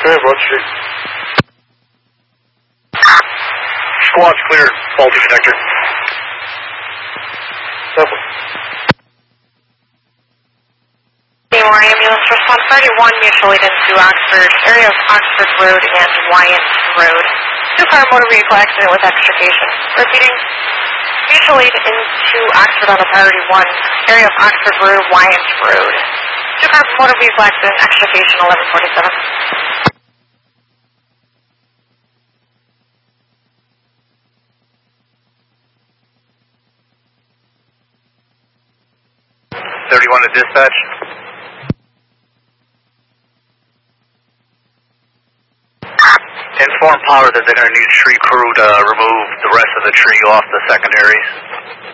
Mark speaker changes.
Speaker 1: Okay, Broad Street.
Speaker 2: Squad's clear, faulty detector.
Speaker 1: Simple.
Speaker 3: Seymour ambulance response 31 mutual aid into Oxford, area of Oxford Road and Wyant Road. 2-car motor vehicle accident with extrication. Repeating, mutual aid into Oxford on a priority 1, area of Oxford Road, Wyant Road. 2-car motor vehicle accident, extrication 1147.
Speaker 2: 31 to dispatch. Inform power that they're going to need tree crew to remove the rest of the tree off the secondaries.